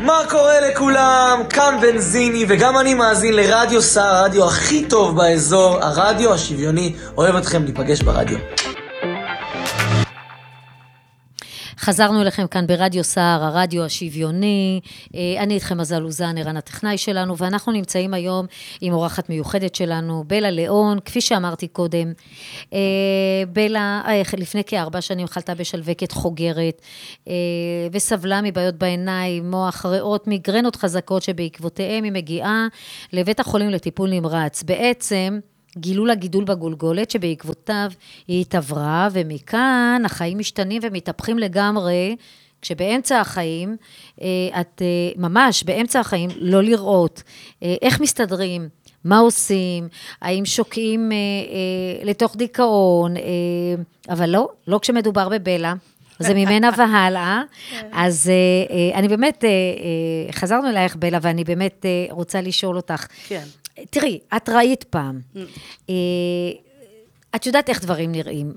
מה קורה לכולם? כאן בנזיני, וגם אני מאזין לרדיו סער, הרדיו הכי טוב באזור, הרדיו השוויוני. אוהב אתכם, ניפגש ברדיו. חזרנו אליכם כאן ברדיו סער, הרדיו השוויוני. אני איתכם מזל אוזן, ערן הטכנאי שלנו, ואנחנו נמצאים היום עם אורחת מיוחדת שלנו, בלה ליאון, כפי שאמרתי קודם. בלה, לפני כ4 שנים חלתה בשלווקת חוגרת, וסבלה מבעיות בעיניים, מוח, ריאות, מיגרנות חזקות, שבעקבותיהם היא מגיעה לבית החולים לטיפול נמרץ. בעצם גילו לה גידול בגולגולת, שבעקבותיו היא התעברה, ומכאן החיים משתנים ומתהפכים לגמרי, כשבאמצע החיים, את ממש באמצע החיים לא לראות איך מסתדרים, מה עושים, האם שוקעים לתוך דיכאון, אבל לא כשמדובר בבלה, זה ממנה והלאה. אז אני באמת, חזרנו אלייך בלה, ואני באמת רוצה לשאול אותך, כן. תראי, את ראית פעם, את יודעת איך דברים נראים,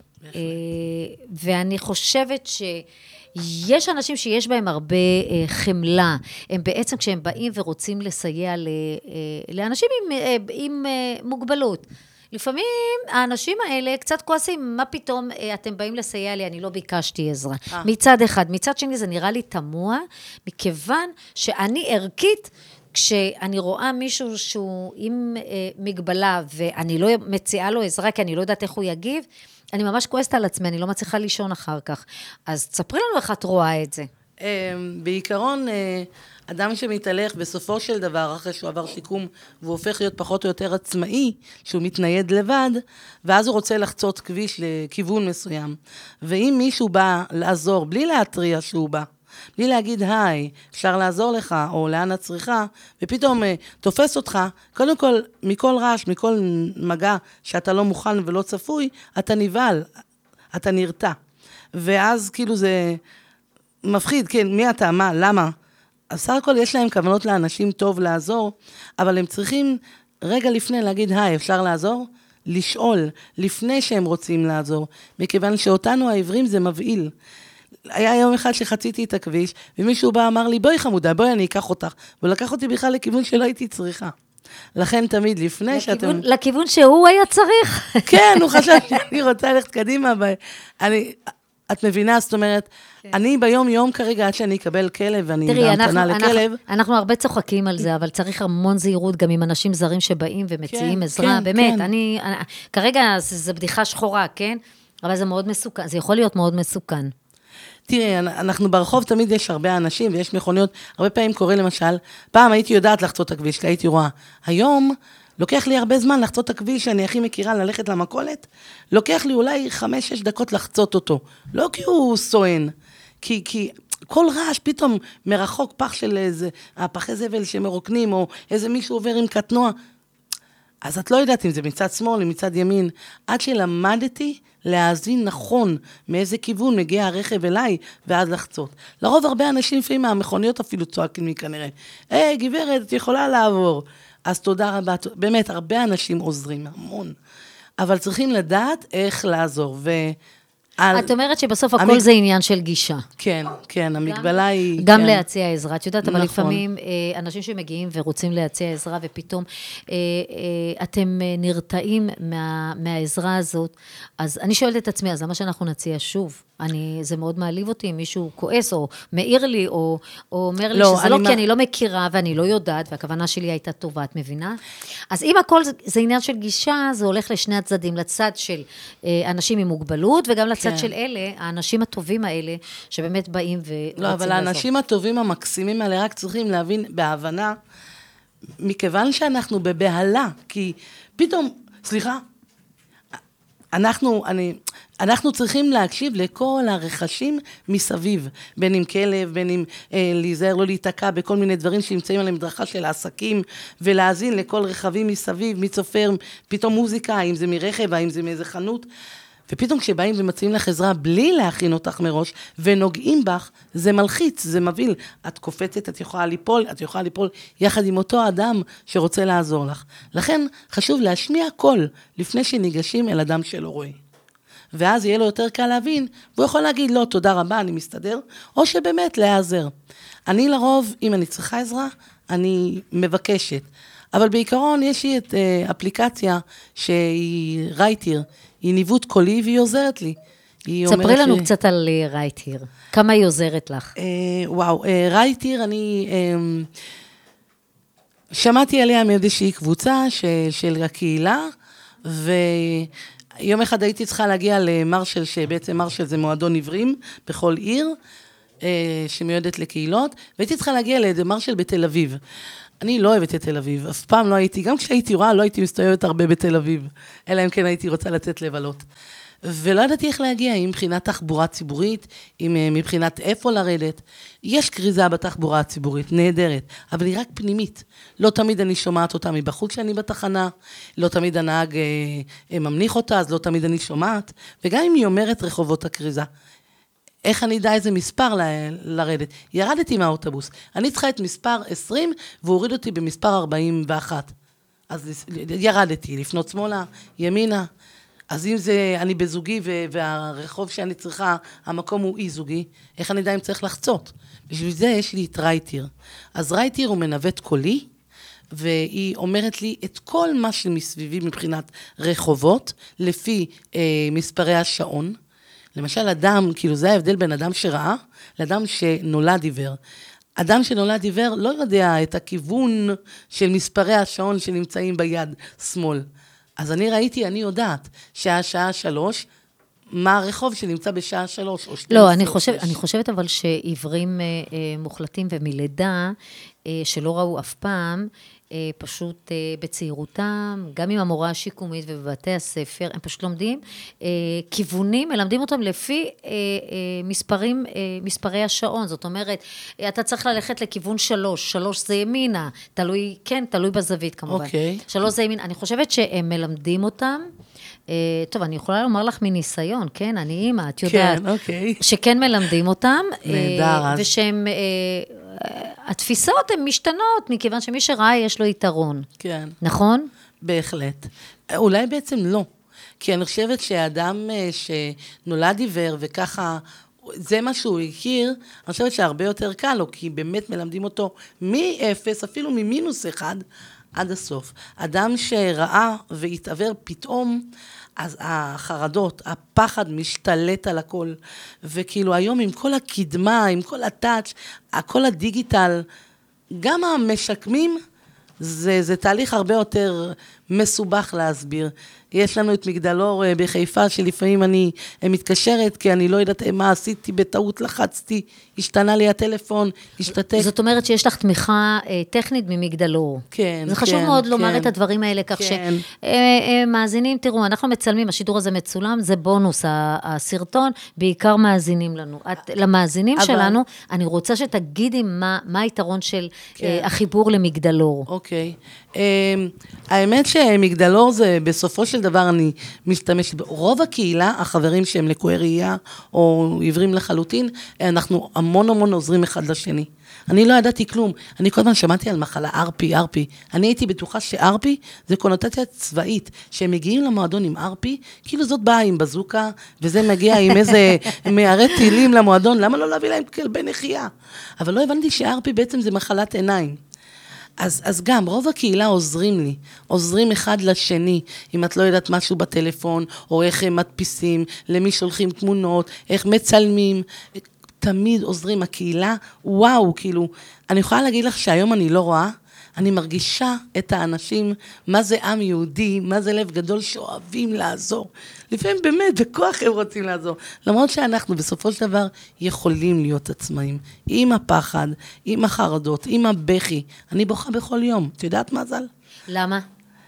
ואני חושבת שיש אנשים שיש בהם הרבה חמלה, הם בעצם כשהם באים ורוצים לסייע לאנשים עם מוגבלות, לפעמים האנשים האלה קצת כועסים, מה פתאום אתם באים לסייע לי, אני לא ביקשתי עזרה. מצד אחד, מצד שני זה נראה לי תמוה, מכיוון שאני ערכית, כשאני רואה מישהו שהוא עם מגבלה, ואני לא מציעה לו עזרה, כי אני לא יודעת איך הוא יגיב, אני ממש כועסת על עצמי, אני לא מצליחה לישון אחר כך. אז תספרי לנו איך את רואה את זה. בעיקרון, אדם שמתהלך בסופו של דבר, אחרי שהוא עבר שיקום, והוא הופך להיות פחות או יותר עצמאי, שהוא מתנייד לבד, ואז הוא רוצה לחצות כביש לכיוון מסוים. ואם מישהו בא לעזור, בלי להטריע שהוא בא, בלי להגיד, היי, אפשר לעזור לך, או לאן את צריכה, ופתאום תופס אותך, קודם כל, מכל רעש, מכל מגע שאתה לא מוכן ולא צפוי, אתה נבהל, אתה נרתע. ואז כאילו זה מפחיד, כן, מי אתה, מה, למה? אז סך הכל יש להם כוונות לאנשים טוב לעזור, אבל הם צריכים רגע לפני להגיד, היי, אפשר לעזור? לשאול, לפני שהם רוצים לעזור, מכיוון שאותנו העברים זה מבהיל. היה יום אחד שחציתי את הכביש, ומישהו בא אמר לי, בואי חמודה, בואי אני אקח אותך, ולקח אותי בכלל לכיוון שלא הייתי צריכה. לכן תמיד לפני שאתם... לכיוון שהוא היה צריך. כן, הוא חשב שאני רוצה ללכת קדימה, את מבינה, זאת אומרת, אני ביום יום כרגע, עד שאני אקבל כלב, ואני בהמתנה לכלב. אנחנו הרבה צוחקים על זה, אבל צריך המון זהירות, גם עם אנשים זרים שבאים ומציעים עזרה, באמת, כרגע זה בדיחה שחורה, כן? אבל זה מאוד מסוכן, זה יכול להיות מאוד מסוכן. תראי, אנחנו ברחוב תמיד יש הרבה אנשים, ויש מכוניות, הרבה פעמים קורה למשל, פעם הייתי יודעת לחצות את הכביש, כי הייתי רואה. היום, לוקח לי הרבה זמן לחצות את הכביש, שאני הכי מכירה ללכת למכולת, לוקח לי אולי 5-6 דקות לחצות אותו. לא כי הוא סואן, כי כל רעש פתאום מרחוק פח של איזה, הפחי זבל שמרוקנים, או איזה מישהו עובר עם קטנוע. אז את לא יודעת אם זה מצד שמאל או מצד ימין. עד שלמדתי להאזין נכון מאיזה כיוון מגיע הרכב אליי, ואז לחצות. לרוב הרבה אנשים לפעמים מהמכוניות אפילו צועקים לי כנראה, היי גברת, את יכולה לעבור. אז תודה רבה, באמת הרבה אנשים עוזרים, המון. אבל צריכים לדעת איך לעזור, את אומרת שבסוף הכל זה עניין של גישה. כן, כן, המגבלה היא... גם להציע עזרה, את יודעת, אבל לפעמים אנשים שמגיעים ורוצים להציע עזרה, ופתאום אתם נרתעים מהעזרה הזאת, אז אני שואלת את עצמי, אז למה שאנחנו נציע שוב? זה מאוד מעליב אותי, אם מישהו כועס, או מעיר לי, או אומר לי שזה לא, כי אני לא מכירה, ואני לא יודעת, והכוונה שלי הייתה טובה, את מבינה? אז אם הכל זה עניין של גישה, זה הולך לשני הצדדים, לצד של אנשים עם מוגבלות, וגם לצד של אלה, האנשים הטובים האלה, שבאמת באים ורוצים לעזור. לא, אבל האנשים הטובים המקסימים האלה, רק צריכים להבין בהבנה, מכיוון שאנחנו בבהלה, כי פתאום, סליחה, אנחנו צריכים להקשיב לכל הרכשים מסביב, בין אם כלב, בין אם להיזהר, לא להתעקע בכל מיני דברים שנמצאים על המדרכה של העסקים, ולהאזין לכל רכבים מסביב, מי צופר, פתאום מוזיקה, האם זה מרכב, האם זה מאיזה חנות, ופתאום כשבאים ומציעים לך עזרה בלי להכין אותך מראש, ונוגעים בך, זה מלחיץ, זה מבהיל. את קופצת, את יכולה ליפול יחד עם אותו אדם שרוצה לעזור לך. לכן חשוב להשמיע קול לפני שניגשים אל אדם שלא רואה. ואז יהיה לו יותר קל להבין, והוא יכול להגיד, לא, תודה רבה, אני מסתדר, או שבאמת להיעזר. אני לרוב, אם אני צריכה עזרה, אני מבקשת. אבל בעיקרון יש לי את אפליקציה שהיא רייטיר, היא ניווט קולי והיא עוזרת לי. ספרי לנו קצת על רייטיר. כמה היא עוזרת לך? וואו, רייטיר, אני שמעתי עליה מאיזושהי קבוצה של הקהילה, ויום אחד הייתי צריכה להגיע למרשל, שבעצם מרשל זה מועדון עיוורים בכל עיר, שמיועדת לקהילות, והייתי צריכה להגיע למרשל בתל אביב. אני לא אוהבת את תל אביב, אף פעם לא הייתי, גם כשהייתי רואה, לא הייתי מסתובבת הרבה בתל אביב, אלא אם כן הייתי רוצה לצאת לבלות. ולא ידעתי איך להגיע, אם מבחינת תחבורה ציבורית, אם מבחינת איפה לרדת. יש קריזה בתחבורה הציבורית, נהדרת, אבל היא רק פנימית. לא תמיד אני שומעת אותה מבחוץ שאני בתחנה, לא תמיד הנהג ממניח אותה, אז לא תמיד אני שומעת, וגם אם היא אומרת רחובות הקריזה. איך אני יודע איזה מספר לרדת? ירדתי מהאוטובוס. אני צריכה את מספר 20, והוא הוריד אותי במספר 41. אז ירדתי, לפנות שמאלה, ימינה. אז אם זה, אני בזוגי, והרחוב שאני צריכה, המקום הוא אי זוגי, איך אני יודע אם צריך לחצות? בשביל זה יש לי את רייטיר. אז רייטיר הוא מנווט קולי, והיא אומרת לי את כל מה שמסביבי מבחינת רחובות, לפי מספרי השעון. למשל, אדם, כאילו זה ההבדל בין אדם שראה, לאדם שנולד עיוור. אדם שנולד עיוור לא יודע את הכיוון של מספרי השעון שנמצאים ביד שמאל. אז אני ראיתי, אני יודעת, שעה 3, מה הרחוב שנמצא בשעה 3 או 12. לא, אני חושבת אבל שעיוורים מוחלטים ומלידה, שלא ראו אף פעם, פשוט בצעירותם, גם עם המורה השיקומית ובבתי הספר, הם פשוט לומדים כיוונים, מלמדים אותם לפי מספרי השעון, זאת אומרת, אתה צריך ללכת לכיוון 3, 3 זה ימינה, תלוי בזווית כמובן. אוקיי. 3 זה ימין, אני חושבת שהם מלמדים אותם, טוב, אני יכולה לומר לך מניסיון, כן, אני אימא, את יודעת, כן, אוקיי. שכן מלמדים אותם, נהדר, אז. ושהם, התפיסות הן משתנות, מכיוון שמי שראה יש לו יתרון. כן. נכון? בהחלט. אולי בעצם לא. כי אני חושבת שהאדם שנולד עיוור וככה, זה מה שהוא הכיר, אני חושבת שהרבה יותר קל לו, כי באמת מלמדים אותו מ-0, אפילו מ-1 עד הסוף. אדם שראה והתעבר פתאום, אז החרדות, הפחד משתלט על הכל, וכאילו היום עם כל הקדמה, עם כל הטאץ', כל הדיגיטל, גם המשקמים, זה תהליך הרבה יותר מסובך להסביר. יש לנו את מגדלור בחיפה, שלפעמים אני מתקשרת, כי אני לא יודעת מה עשיתי, בטעות לחצתי, השתנה לי הטלפון, השתתק. זאת אומרת שיש לך תמיכה טכנית ממגדלור. כן, זה חשוב מאוד לומר את הדברים האלה, כך שמאזינים, תראו, אנחנו מצלמים, השידור הזה מצולם, זה בונוס, הסרטון, בעיקר מאזינים לנו. למאזינים שלנו, אני רוצה שתגידי מה היתרון של החיבור למגדלור. אוקיי. האמת שמגדלור זה, בסופו של דבר אני משתמש, רוב הקהילה, החברים שהם לקויי ראייה או עיוורים לחלוטין, אנחנו המון עוזרים אחד לשני. אני לא ידעתי כלום. אני כל הזמן שמעתי על מחלה ארפי. אני הייתי בטוחה שארפי זה קונוטציה צבאית, שהם מגיעים למועדון עם ארפי, כאילו זאת באה עם בזוקה, וזה מגיע עם איזה מערי טילים למועדון, למה לא להביא להם כלבי נחייה? אבל לא הבנתי שארפי בעצם זה מחלת עיניים. אז גם, רוב הקהילה עוזרים לי, עוזרים אחד לשני, אם את לא יודעת משהו בטלפון, או איך הם מדפיסים, למי שולחים תמונות, איך מצלמים, תמיד עוזרים. הקהילה, וואו, כאילו, אני יכולה להגיד לך שהיום אני לא רואה, אני מרגישה את האנשים, מה זה עם יהודי, מה זה לב גדול שאוהבים לעזור. לפעמים באמת, בכוח הם רוצים לעזור. למרות שאנחנו בסופו של דבר יכולים להיות עצמאים. עם הפחד, עם החרדות, עם הבכי. אני בוכה בכל יום. את יודעת מה זל? למה?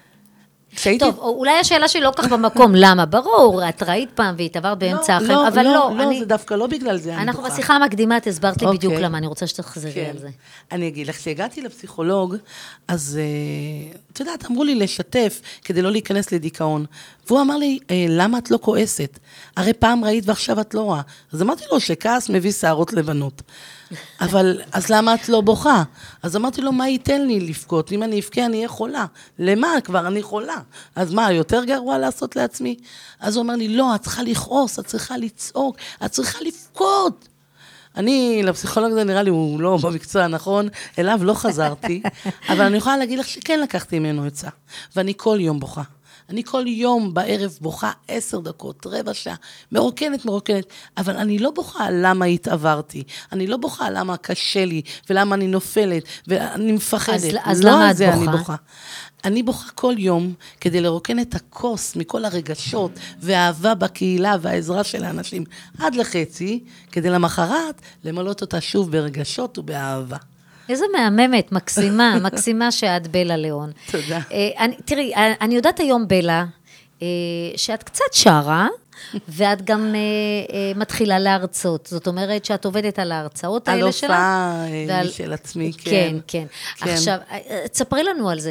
טוב, אולי השאלה שלי לא כך במקום, למה? ברור, את ראית פעם והתעברת באמצע החיים, אבל לא. לא, זה דווקא לא בגלל זה. אנחנו בשיחה המקדימה, את הסברת לי בדיוק למה, אני רוצה שתחזרי על זה. אני אגיד לך, כשהגעתי לפסיכולוג, אז, את יודעת, אמרו לי לשתף, כדי לא להיכנס לדיכאון, והוא אמר לי, למה את לא כועסת? הרי פעם ראית ועכשיו את לא רואה. אז אמרתי לו שכעס מביא שערות לבנות. אבל, אז למה את לא בוכה? אז אמרתי לו, מה ייתן לי לבכות? אם אני אבכה, אני אהיה חולה. למה? כבר אני חולה. אז מה, יותר גרוע לעשות לעצמי? אז הוא אומר לי, לא, את צריכה לכעוס, את צריכה לצעוק, את צריכה לבכות. אני, לפסיכולוג זה נראה לי, הוא לא במקצוע הנכון, אליו לא חזרתי, אבל אני יכולה להגיד לך שכן לקחתי ממנו עצה. ואני כל יום בוכה. אני כל יום בערב בוכה 10 דקות, רבע שעה, מרוקנת, אבל אני לא בוכה למה התעברתי, אני לא בוכה למה קשה לי, ולמה אני נופלת, ואני מפחדת. אז לא למה על זה את אני בוכה? בוכה. אני בוכה כל יום כדי לרוקן את הכוס מכל הרגשות והאהבה בקהילה והעזרה של האנשים עד לחצי, כדי למחרת למלות אותה שוב ברגשות ובאהבה. איזה מהממת, מקסימה, מקסימה שאת בלה ליאון. תודה. תראי, אני יודעת היום, בלה, שאת קצת שרה, ואת גם מתחילה להרצות. זאת אומרת שאת עובדת על ההרצאות האלה שלך. על הופעה של עצמי, כן. כן. עכשיו, תספרי לנו על זה.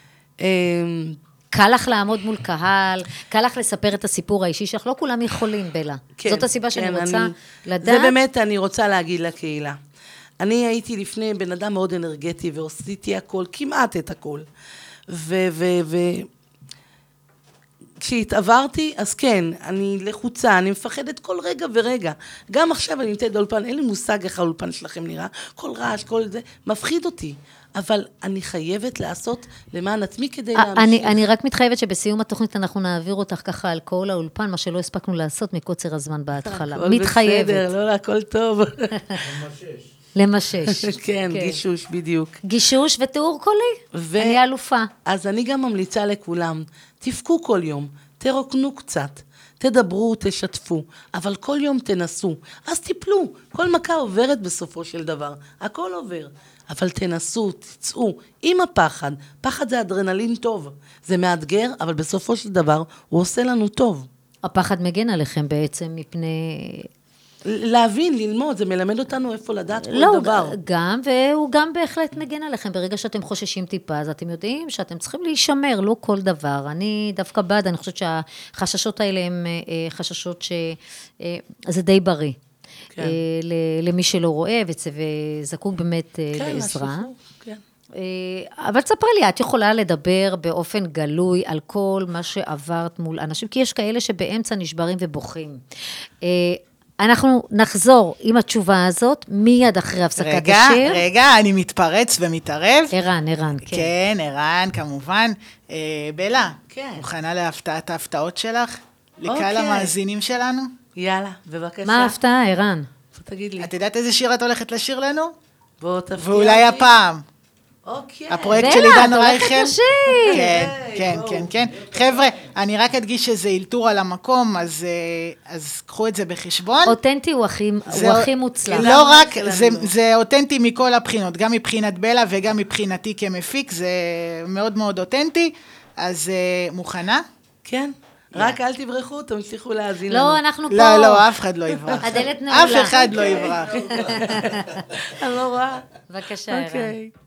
קל לך לעמוד מול קהל, קל לך לספר את הסיפור האישי שלך, לא כולם יכולים, בלה. זאת הסיבה שאני רוצה לדעת. זה באמת, אני רוצה להגיד לקהילה. אני הייתי לפני בן אדם מאוד אנרגטי, ועשיתי הכל, כמעט את הכל. כשהתעברתי, אז כן, אני לחוצה, אני מפחדת כל רגע ורגע. גם עכשיו אני נמצאת באולפן, אין לי מושג איך האולפן שלכם נראה, כל רעש, כל זה, מפחיד אותי. אבל אני חייבת לעשות למען עצמי כדי להמשיך. אני רק מתחייבת שבסיום התוכנית אנחנו נעביר אותך ככה על כל האולפן, מה שלא הספקנו לעשות מקוצר הזמן בהתחלה. מתחייבת. בסדר, לא, הכל טוב. למשש. כן, גישוש, בדיוק. גישוש ותיאור קולי. אני אלופה. אז אני גם ממליצה לכולם, תפקו כל יום, תרוקנו קצת, תדברו, תשתפו, אבל כל יום תנסו, אז תיפלו, כל מכה עוברת בסופו של דבר, הכל עובר, אבל תנסו, תצאו, עם הפחד, פחד זה אדרנלין טוב, זה מאתגר, אבל בסופו של דבר הוא עושה לנו טוב. הפחד מגן עליכם בעצם מפני... להבין, ללמוד, זה מלמד אותנו איפה לדעת כל דבר. לא, גם, והוא גם בהחלט מגן עליכם. ברגע שאתם חוששים טיפה, אז אתם יודעים שאתם צריכים להישמר, לא כל דבר. אני דווקא בעד, אני חושבת שהחששות האלה הם חששות שזה די בריא. כן. למי שלא רואה וזקוק באמת לעזרה. כן. אבל תספרי לי, את יכולה לדבר באופן גלוי על כל מה שעברת מול אנשים, כי יש כאלה שבאמצע נשברים ובוכים. אנחנו נחזור עם התשובה הזאת, מיד אחרי הפסקת השיר. רגע, אני מתפרץ ומתערב. ערן, כן. כן, ערן, כמובן. בלה, כן. מוכנה להפתעת ההפתעות שלך? לקהל המאזינים שלנו? יאללה, בבקשה. מה ההפתעה, ערן? תגיד לי. את יודעת איזה שיר את הולכת לשיר לנו? בוא תפתיע. ואולי הפעם. אוקיי. הפרויקט של עידן רייכל. בלה, את הולכת לשיר. כן. חבר'ה, אני רק אדגיש שזה אילתור על המקום, אז קחו את זה בחשבון. אותנטי הוא הכי מוצלח. לא רק, זה אותנטי מכל הבחינות, גם מבחינת בלה וגם מבחינתי כמפיק, זה מאוד מאוד אותנטי, אז מוכנה? כן. רק אל תברחו, תמשיכו להאזין לנו. לא, אנחנו פה. לא, אף אחד לא יברח. הדלת נעולה. אף אחד לא יברח. אני לא רואה. בבקשה, ערן. אוקיי.